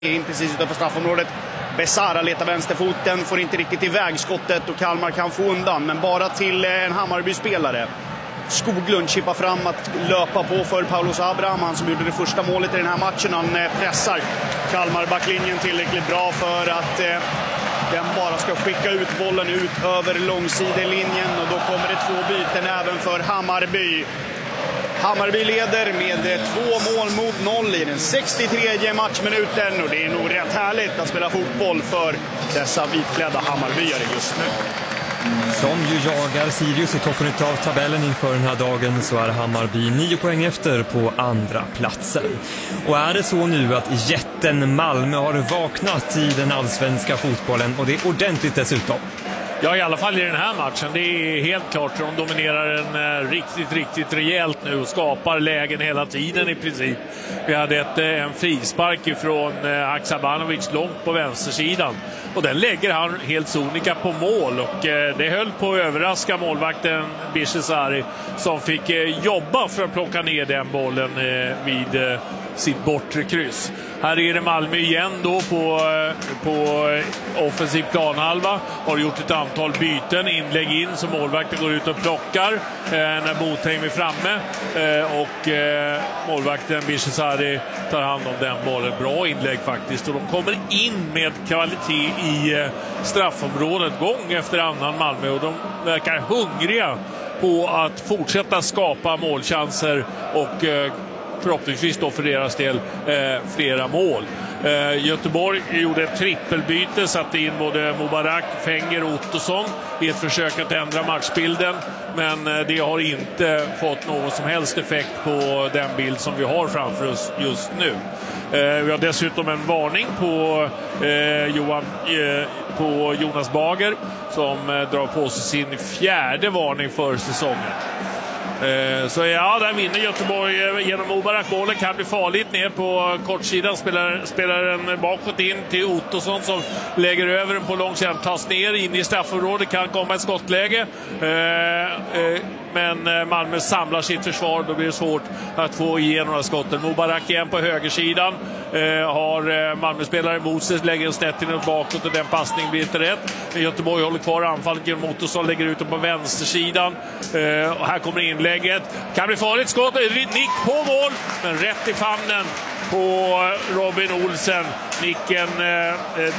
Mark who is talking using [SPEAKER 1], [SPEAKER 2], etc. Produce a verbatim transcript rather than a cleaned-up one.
[SPEAKER 1] in precis utanför straffområdet. Besara letar vänsterfoten, får inte riktigt iväg skottet och Kalmar kan få undan, men bara till en Hammarby-spelare. Skoglund chippar fram att löpa på för Paulus Abraham, han som gjorde det första målet i den här matchen. Han pressar Kalmar backlinjen tillräckligt bra för att eh, den bara ska skicka ut bollen ut över långsidelinjen, och då kommer det två byten även för Hammarby. Hammarby leder med två mål mot noll i den sextiotredje matchminuten, och det är nog rätt härligt att spela fotboll för dessa vitklädda Hammarbyare just nu.
[SPEAKER 2] Som ju jagar Sirius i toppen av tabellen inför den här dagen, så är Hammarby nio poäng efter på andra platsen. Och är det så nu att jätten Malmö har vaknat i den allsvenska fotbollen, och det är ordentligt dessutom?
[SPEAKER 3] Ja, i alla fall i den här matchen. Det är helt klart. De dominerar en riktigt, riktigt rejält nu och skapar lägen hela tiden i princip. Vi hade ett, en frispark ifrån Haksabanovic långt på vänstersidan. Och den lägger han helt sonika på mål. Och det höll på att överraska målvakten Bishesari, som fick jobba för att plocka ner den bollen vid sitt bortre kryss. Här är det Malmö igen då på, på offensiv planhalva. Har gjort ett antal byten, inlägg in som målvakten går ut och plockar eh, när Botheim är framme. Eh, och eh, målvakten Bishesari tar hand om den bollen. Bra inlägg faktiskt. Och de kommer in med kvalitet i eh, straffområdet gång efter annan, Malmö. Och de verkar hungriga på att fortsätta skapa målchanser och eh, förhoppningsvis då för deras del eh, flera mål. Eh, Göteborg gjorde ett trippelbyte, satte in både Mubarak, Fenger och Ottosson i ett försök att ändra matchbilden, men eh, det har inte fått någon som helst effekt på den bild som vi har framför oss just nu. Eh, vi har dessutom en varning på, eh, Johan, eh, på Jonas Bager, som eh, drar på sig sin fjärde varning för säsongen. Så ja, där vinner Göteborg genom Mubarak. Bollen kan bli farligt ner på kortsidan. Spelar, spelar den bakåt in till Ottosson, som lägger över den på långsidan. Tas ner in i straffområdet, kan komma ett skottläge. Men Malmö samlar sitt försvar. Då blir det svårt att få igenom några skotten. Mubarak igen på högersidan. Har Malmö-spelare emot sig, lägger en snett in och bakåt, och den passningen blir inte rätt. Men Göteborg håller kvar anfallet genom Ottosson, lägger ut den på vänstersidan. Och här kommer inlägget. Kan bli farligt skott. Nick på mål, men rätt i famnen på Robin Olsen. Nicken